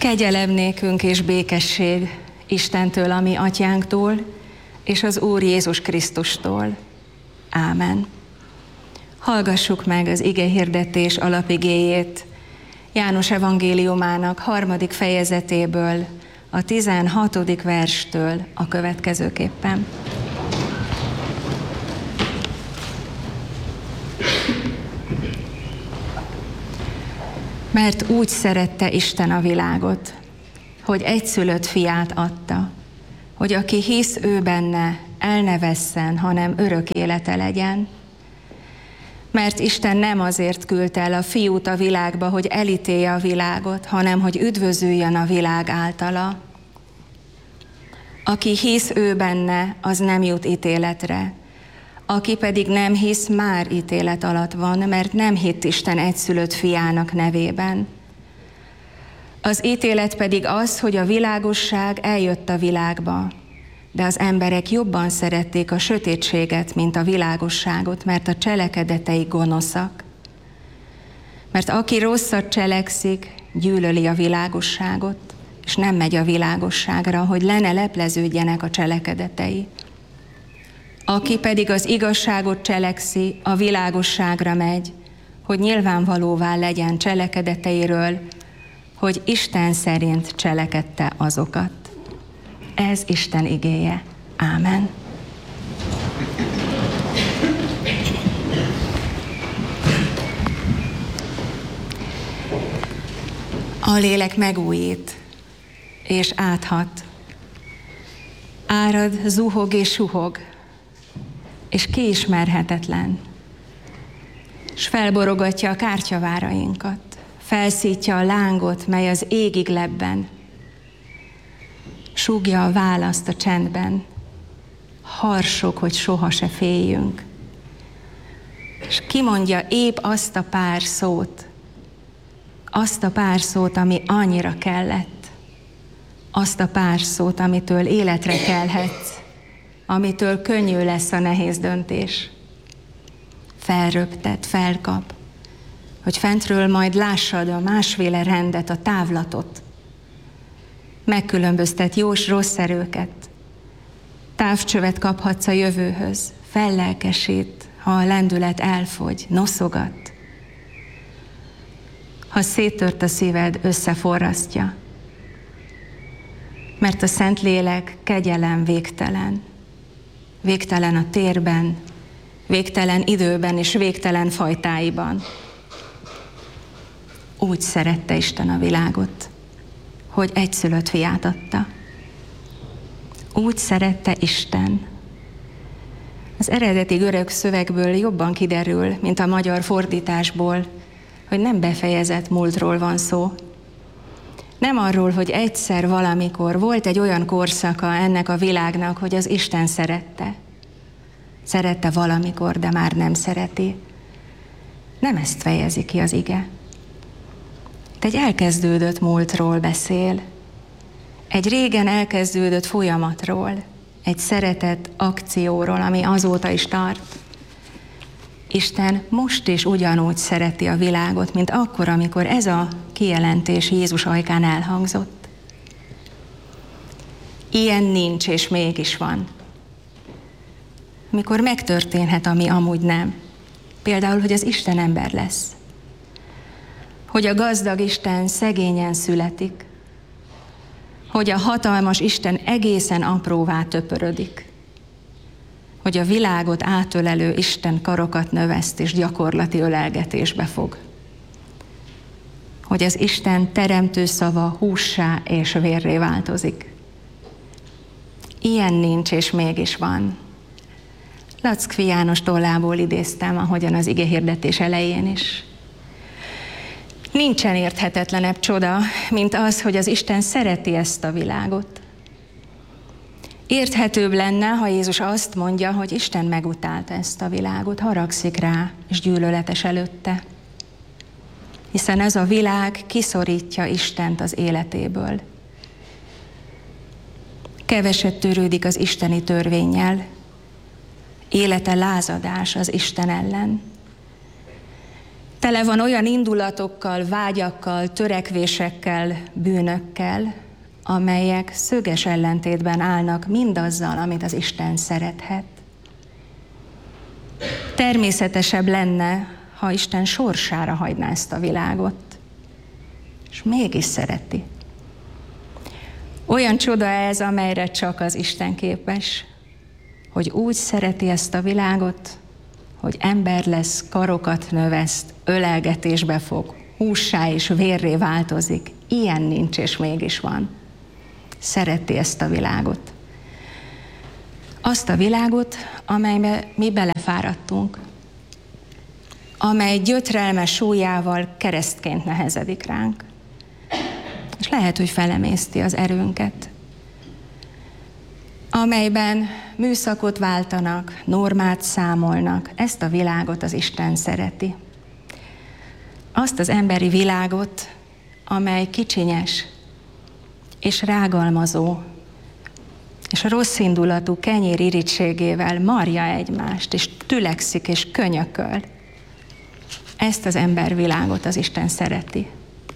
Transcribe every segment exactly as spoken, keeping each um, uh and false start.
Kegyelem nékünk és békesség Istentől, a mi atyánktól, és az Úr Jézus Krisztustól. Ámen. Hallgassuk meg az igehirdetés alapigéjét János evangéliumának harmadik fejezetéből, a tizenhatodik verstől a következőképpen. Mert úgy szerette Isten a világot, hogy egyszülött fiát adta, hogy aki hisz ő benne, el ne vesszen, hanem örök élete legyen. Mert Isten nem azért küldte el a fiút a világba, hogy elítélje a világot, hanem hogy üdvözüljön a világ általa. Aki hisz ő benne, az nem jut ítéletre. Aki pedig nem hisz, már ítélet alatt van, mert nem hitt Isten egyszülött fiának nevében. Az ítélet pedig az, hogy a világosság eljött a világba, de az emberek jobban szerették a sötétséget, mint a világosságot, mert a cselekedetei gonoszak. Mert aki rosszat cselekszik, gyűlöli a világosságot, és nem megy a világosságra, hogy le ne lepleződjenek a cselekedetei. Aki pedig az igazságot cselekszi, a világosságra megy, hogy nyilvánvalóvá legyen cselekedeteiről, hogy Isten szerint cselekedte azokat. Ez Isten igéje. Ámen. A lélek megújít és áthat. Árad, zuhog és suhog, és kiismerhetetlen, s felborogatja a kártyavárainkat, felszítja a lángot, mely az égig lebben, súgja a választ a csendben, harsog, hogy soha se féljünk, és kimondja épp azt a pár szót, azt a pár szót, ami annyira kellett, azt a pár szót, amitől életre kelhetsz, amitől könnyű lesz a nehéz döntés. Felröptet, felkap, hogy fentről majd lássad a másféle rendet, a távlatot. Megkülönböztet jó s rossz erőket. Távcsövet kaphatsz a jövőhöz, fellelkesít, ha a lendület elfogy, noszogat. Ha széttört a szíved, összeforrasztja. Mert a Szentlélek kegyelem végtelen. Végtelen a térben, végtelen időben és végtelen fajtáiban. Úgy szerette Isten a világot, hogy egyszülött fiát adta. Úgy szerette Isten. Az eredeti görög szövegből jobban kiderül, mint a magyar fordításból, hogy nem befejezett múltról van szó. Nem arról, hogy egyszer valamikor volt egy olyan korszaka ennek a világnak, hogy az Isten szerette. Szerette valamikor, de már nem szereti. Nem ezt fejezi ki az ige. Itt egy elkezdődött múltról beszél. Egy régen elkezdődött folyamatról. Egy szeretett akcióról, ami azóta is tart. Isten most is ugyanúgy szereti a világot, mint akkor, amikor ez a kijelentés Jézus ajkán elhangzott. Ilyen nincs, és mégis van. Mikor megtörténhet, ami amúgy nem. Például, hogy az Isten ember lesz. Hogy a gazdag Isten szegényen születik. Hogy a hatalmas Isten egészen apróvá töpörödik. Hogy a világot átölelő Isten karokat növeszt és gyakorlati ölelgetésbe fog. Hogy az Isten teremtő szava hússá és vérré változik. Ilyen nincs, és mégis van. Lackfi János tollából idéztem, ahogyan az igehirdetés elején is. Nincsen érthetetlenebb csoda, mint az, hogy az Isten szereti ezt a világot. Érthetőbb lenne, ha Jézus azt mondja, hogy Isten megutálta ezt a világot, haragszik rá, és gyűlöletes előtte. Hiszen ez a világ kiszorítja Istent az életéből. Keveset törődik az isteni törvénnyel, élete lázadás az Isten ellen. Tele van olyan indulatokkal, vágyakkal, törekvésekkel, bűnökkel, amelyek szöges ellentétben állnak mindazzal, amit az Isten szerethet. Természetesebb lenne, ha Isten sorsára hagyná ezt a világot, és mégis szereti. Olyan csoda ez, amelyre csak az Isten képes, hogy úgy szereti ezt a világot, hogy ember lesz, karokat növeszt, ölelgetésbe fog, hússá és vérré változik. Ilyen nincs, és mégis van. Szereti ezt a világot. Azt a világot, amelybe mi belefáradtunk, amely gyötrelmes súlyával keresztként nehezedik ránk. És lehet, hogy felemészti az erőnket, amelyben műszakot váltanak, normát számolnak. Ezt a világot az Isten szereti. Azt az emberi világot, amely kicsinyes és rágalmazó, és rosszindulatú kenyér irítségével marja egymást, és tülekszik és könyököl. Ezt az embervilágot az Isten szereti.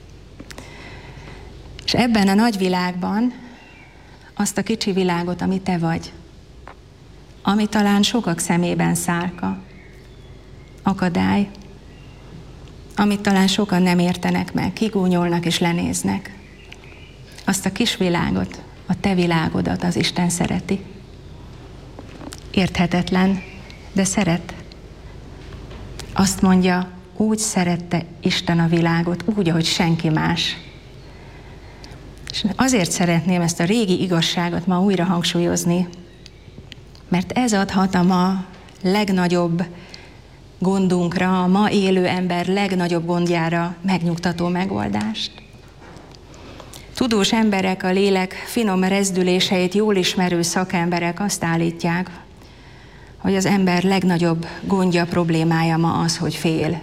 És ebben a nagy világban azt a kicsi világot, ami te vagy, ami talán sokak szemében szálka, akadály, amit talán sokan nem értenek meg, kigúnyolnak és lenéznek. Azt a kis világot, a te világodat az Isten szereti. Érthetetlen, de szeret. Azt mondja, úgy szerette Isten a világot, úgy, ahogy senki más. És azért szeretném ezt a régi igazságot ma újra hangsúlyozni, mert ez adhat a ma legnagyobb gondunkra, a ma élő ember legnagyobb gondjára megnyugtató megoldást. Tudós emberek, a lélek finom rezdüléseit jól ismerő szakemberek azt állítják, hogy az ember legnagyobb gondja, problémája ma az, hogy fél.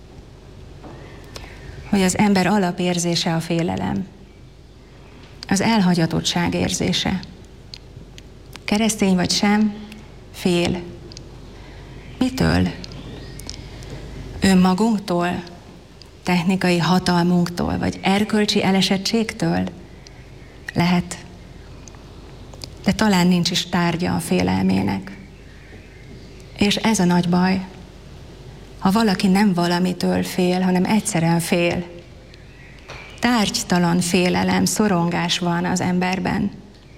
Hogy az ember alapérzése a félelem. Az elhagyatottság érzése. Keresztény vagy sem, fél. Mitől? Önmagunktól, technikai hatalmunktól, vagy erkölcsi elesettségtől? Lehet. De talán nincs is tárgya a félelmének. És ez a nagy baj. Ha valaki nem valamitől fél, hanem egyszerűen fél, tárgytalan félelem, szorongás van az emberben.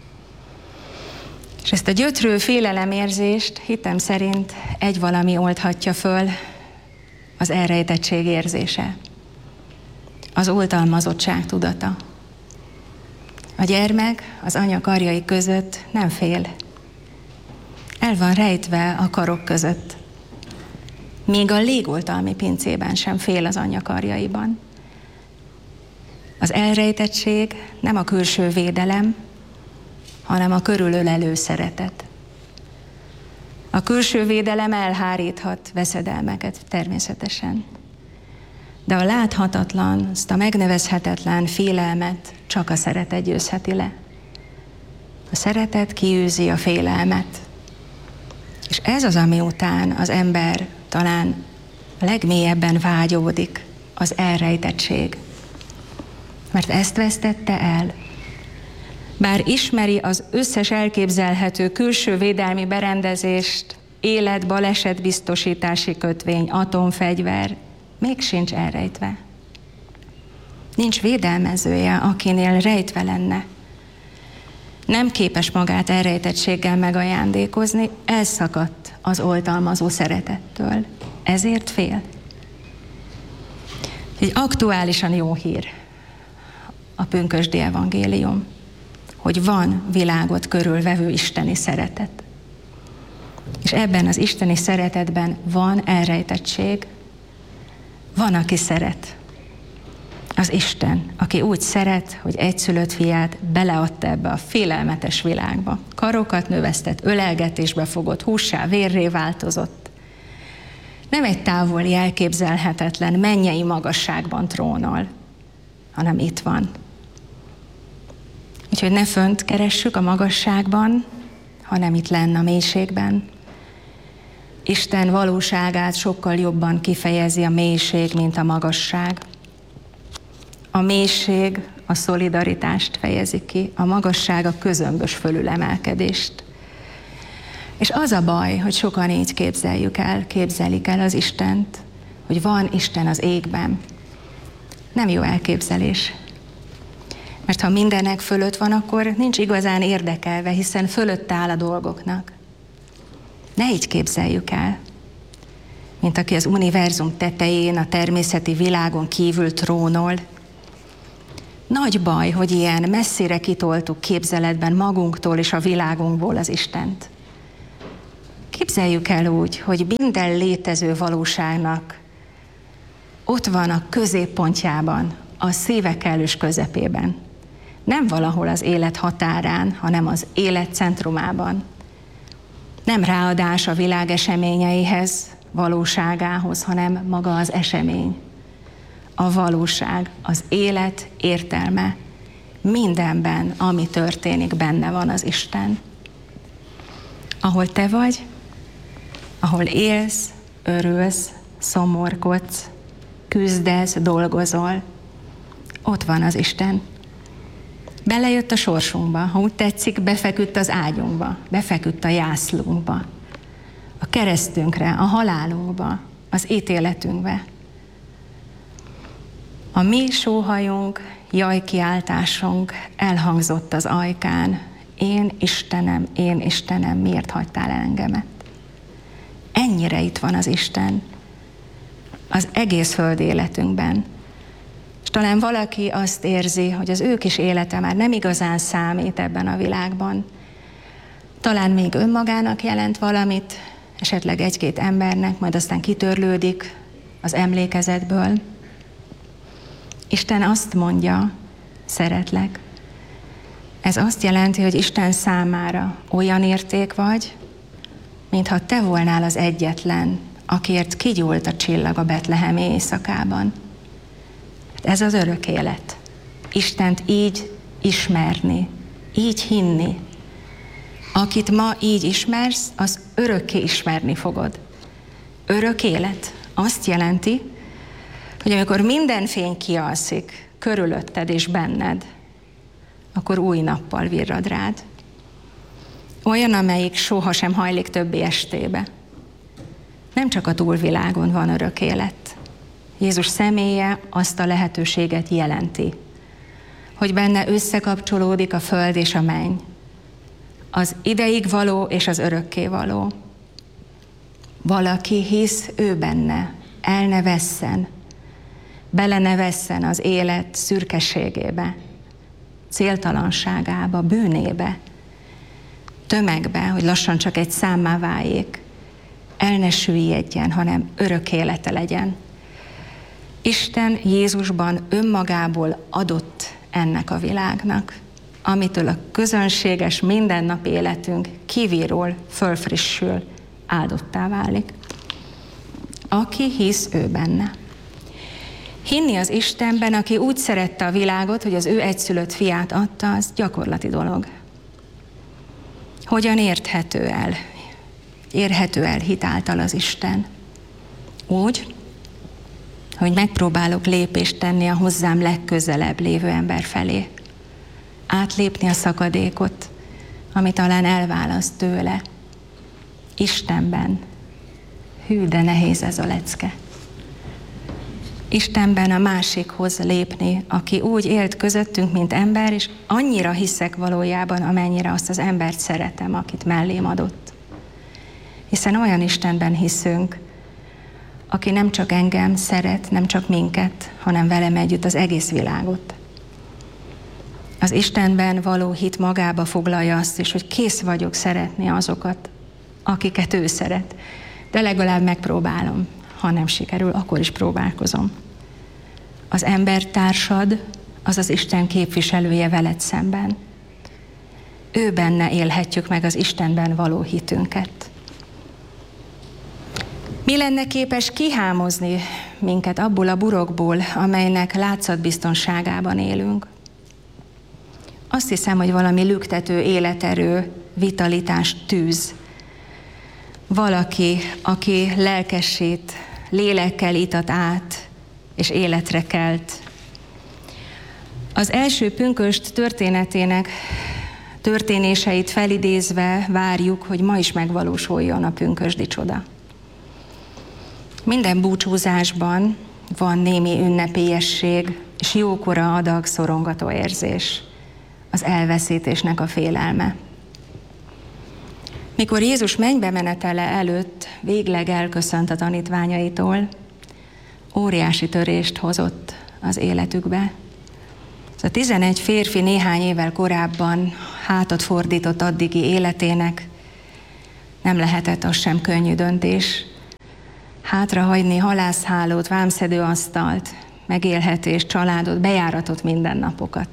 És ezt a gyötrő félelemérzést hitem szerint egy valami oldhatja föl, az elrejtettség érzése, az oltalmazottság tudata. A gyermek az anya karjai között nem fél. El van rejtve a karok között. Még a légoltalmi pincében sem fél az anya karjaiban. Az elrejtettség nem a külső védelem, hanem a körülölelő szeretet. A külső védelem elháríthat veszedelmeket természetesen. De a láthatatlan, azt a megnevezhetetlen félelmet csak a szeretet győzheti le. A szeretet kiűzi a félelmet. És ez az, ami után az ember talán a legmélyebben vágyódik, az elrejtettség. Mert ezt vesztette el. Bár ismeri az összes elképzelhető külső védelmi berendezést, élet, baleset biztosítási kötvény, atomfegyver, még sincs elrejtve. Nincs védelmezője, akinél rejtve lenne. Nem képes magát elrejtettséggel megajándékozni, elszakadt az oltalmazó szeretettől. Ezért fél. Egy aktuálisan jó hír a pünkösdi evangélium, hogy van világot körülvevő isteni szeretet. És ebben az isteni szeretetben van elrejtettség, van, aki szeret. Az Isten, aki úgy szeret, hogy egyszülött fiát beleadta ebbe a félelmetes világba. Karokat növesztett, ölelgetésbe fogott, hússá, vérré változott. Nem egy távoli, elképzelhetetlen, mennyei magasságban trónol, hanem itt van. Úgyhogy ne fönt keressük a magasságban, hanem itt lenn a mélységben. Isten valóságát sokkal jobban kifejezi a mélység, mint a magasság. A mélység a szolidaritást fejezi ki, a magasság a közömbös fölülemelkedést. És az a baj, hogy sokan így képzeljük el, képzelik el az Istent, hogy van Isten az égben. Nem jó elképzelés. Mert ha mindenek fölött van, akkor nincs igazán érdekelve, hiszen fölött áll a dolgoknak. Ne így képzeljük el, mint aki az univerzum tetején, a természeti világon kívül trónol. Nagy baj, hogy ilyen messzire kitoltuk képzeletben magunktól és a világunkból az Istent. Képzeljük el úgy, hogy minden létező valóságnak ott van a középpontjában, a szíve kellős közepében. Nem valahol az élet határán, hanem az élet centrumában. Nem ráadás a világ eseményeihez, valóságához, hanem maga az esemény. A valóság, az élet értelme. Mindenben, ami történik, benne van az Isten. Ahol te vagy, ahol élsz, örülsz, szomorkodsz, küzdesz, dolgozol, ott van az Isten. Belejött a sorsunkba, ha úgy tetszik, befeküdt az ágyunkba, befeküdt a jászlunkba, a keresztünkre, a halálunkba, az ítéletünkbe. A mi sóhajunk, jajkiáltásunk elhangzott az ajkán: én Istenem, én Istenem, miért hagytál el engemet? Ennyire itt van az Isten az egész föld életünkben. És talán valaki azt érzi, hogy az ő kis élete már nem igazán számít ebben a világban. Talán még önmagának jelent valamit, esetleg egy-két embernek, majd aztán kitörlődik az emlékezetből. Isten azt mondja: szeretlek. Ez azt jelenti, hogy Isten számára olyan érték vagy, mintha te volnál az egyetlen, akiért kigyúlt a csillag a betlehemi éjszakában. Ez az örök élet. Istent így ismerni, így hinni. Akit ma így ismersz, az örökké ismerni fogod. Örök élet azt jelenti, hogy amikor minden fény kialszik körülötted és benned, akkor új nappal virrad rád. Olyan, amelyik sohasem hajlik többé estébe. Nem csak a túlvilágon van örök élet. Jézus személye azt a lehetőséget jelenti, hogy benne összekapcsolódik a föld és a menny, az ideig való és az örökké való. Valaki hisz ő benne, el ne vesszen, bele ne vesszen az élet szürkeségébe, céltalanságába, bűnébe, tömegbe, hogy lassan csak egy számmá váljék, el ne süllyedjen, hanem örök élete legyen. Isten Jézusban önmagából adott ennek a világnak, amitől a közönséges mindennapi életünk kívülről fölfrissül, áldottá válik. Aki hisz ő benne. Hinni az Istenben, aki úgy szerette a világot, hogy az ő egyszülött fiát adta, az gyakorlati dolog. Hogyan érthető el, érhető el hit által az Isten? Úgy, hogy megpróbálok lépést tenni a hozzám legközelebb lévő ember felé. Átlépni a szakadékot, ami talán elválaszt tőle. Istenben. Hű, de nehéz ez a lecke. Istenben a másikhoz lépni, aki úgy élt közöttünk, mint ember, és annyira hiszek valójában, amennyire azt az embert szeretem, akit mellém adott. Hiszen olyan Istenben hiszünk, aki nem csak engem szeret, nem csak minket, hanem velem együtt az egész világot. Az Istenben való hit magába foglalja azt is, hogy kész vagyok szeretni azokat, akiket ő szeret. De legalább megpróbálom. Ha nem sikerül, akkor is próbálkozom. Az embertársad, az az Isten képviselője veled szemben. Ő benne élhetjük meg az Istenben való hitünket. Mi lenne képes kihámozni minket abból a burokból, amelynek látszatbiztonságában élünk? Azt hiszem, hogy valami lüktető életerő, vitalitás, tűz, valaki, aki lelkesít, lélekkel itat át, és életre kelt. Az első pünkösd történetének történéseit felidézve várjuk, hogy ma is megvalósuljon a pünkösdi csoda. Minden búcsúzásban van némi ünnepélyesség, és jókora adag szorongató érzés, az elveszítésnek a félelme. Mikor Jézus mennybe menetele előtt végleg elköszönt a tanítványaitól, óriási törést hozott az életükbe. Ez a tizenegy férfi néhány évvel korábban hátat fordított addigi életének, nem lehetett az sem könnyű döntés. Hátrahagyni halászhálót, vámszedőasztalt, megélhetést, családot, bejáratott mindennapokat.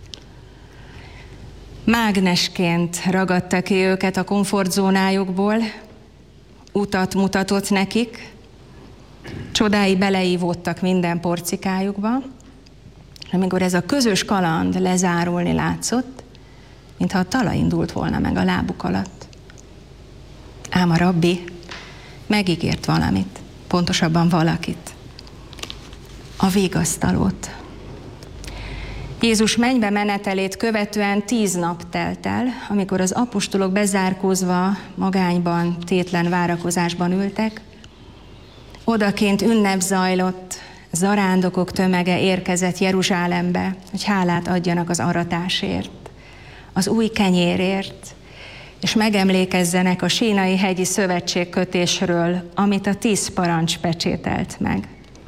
Mágnesként ragadta ki őket a komfortzónájukból, utat mutatott nekik, csodái beleívódtak minden porcikájukba, és amikor ez a közös kaland lezárulni látszott, mintha a talaj indult volna meg a lábuk alatt. Ám a rabbi megígért valamit, pontosabban valakit, a vigasztalót. Jézus mennybe menetelét követően tíz nap telt el, amikor az apostolok bezárkózva, magányban, tétlen várakozásban ültek. Odakint ünnep zajlott, zarándokok tömege érkezett Jeruzsálembe, hogy hálát adjanak az aratásért, az új kenyérért, és megemlékezzenek a Sínai hegyi szövetségkötésről, amit a tíz parancs pecsételt meg.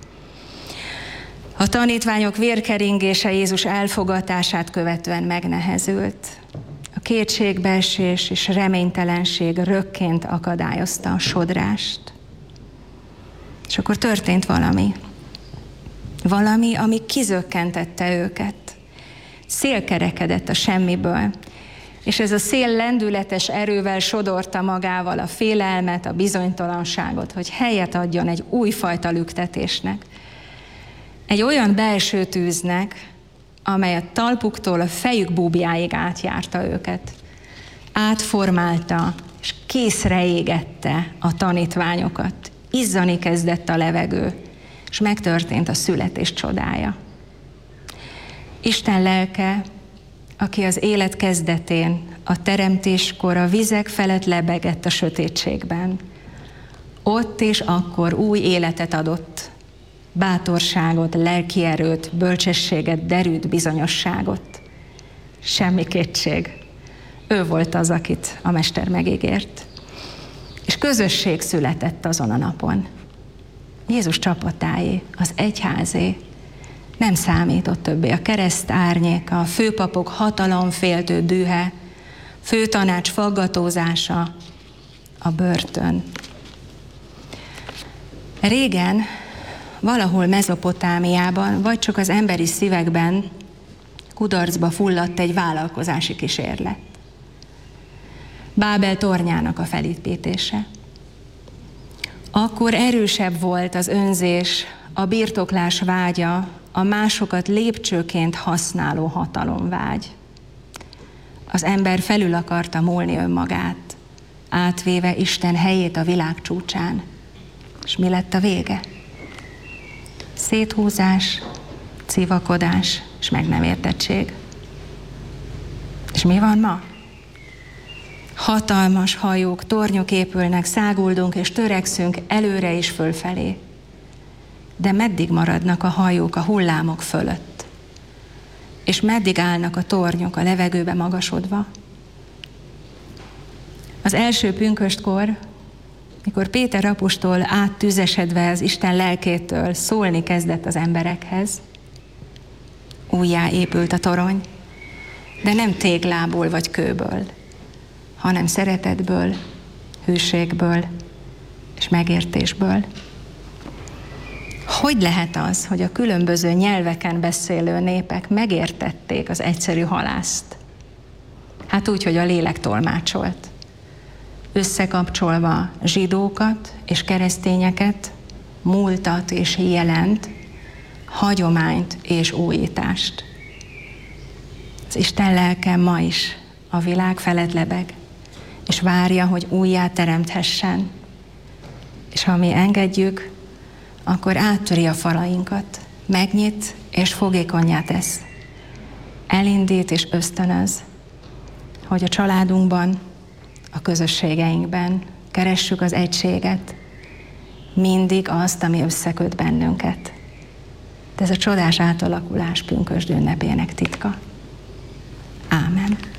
A tanítványok vérkeringése Jézus elfogatását követően megnehezült. A kétségbeesés és reménytelenség rökként akadályozta a sodrást. És akkor történt valami. Valami, ami kizökkentette őket. Szél kerekedett a semmiből, és ez a szél lendületes erővel sodorta magával a félelmet, a bizonytalanságot, hogy helyet adjon egy újfajta lüktetésnek. Egy olyan belső tűznek, amely a talpuktól a fejük búbjáig átjárta őket. Átformálta és készre égette a tanítványokat. Izzani kezdett a levegő, és megtörtént a születés csodája. Isten lelke, aki az élet kezdetén, a teremtéskor a vizek felett lebegett a sötétségben, ott és akkor új életet adott, bátorságot, lelki erőt, bölcsességet, derűt, bizonyosságot. Semmi kétség. Ő volt az, akit a Mester megígért. És közösség született azon a napon. Jézus csapatáé, az egyházé. Nem számított többé a kereszt árnyéka, a főpapok hatalomféltő dühe, főtanács faggatózása, a börtön. Régen, valahol Mezopotámiában, vagy csak az emberi szívekben kudarcba fulladt egy vállalkozási kísérlet. Bábel tornyának a felépítése. Akkor erősebb volt az önzés, a birtoklás vágya, a másokat lépcsőként használó hatalomvágy. Az ember felül akarta múlni önmagát, átvéve Isten helyét a világ csúcsán. És mi lett a vége? Széthúzás, civakodás és meg nem értettség. És mi van ma? Hatalmas hajók, tornyok épülnek, száguldunk és törekszünk előre és fölfelé. De meddig maradnak a hajók a hullámok fölött? És meddig állnak a tornyok a levegőbe magasodva? Az első pünköstkor, mikor Péter apostol áttüzesedve az Isten lelkétől szólni kezdett az emberekhez, újjá épült a torony, de nem téglából vagy kőből, hanem szeretetből, hűségből és megértésből. Hogy lehet az, hogy a különböző nyelveken beszélő népek megértették az egyszerű halászt? Hát úgy, hogy a lélek tolmácsolt, összekapcsolva zsidókat és keresztényeket, múltat és jelent, hagyományt és újítást. Az Isten lelke ma is a világ felett lebeg, és várja, hogy újjá teremthessen. És ha mi engedjük, akkor áttöri a falainkat, megnyit és fogékonnyá tesz. Elindít és ösztönöz, hogy a családunkban, a közösségeinkben keressük az egységet, mindig azt, ami összeköt bennünket. De ez a csodás átalakulás pünkösd ünnepének titka. Ámen.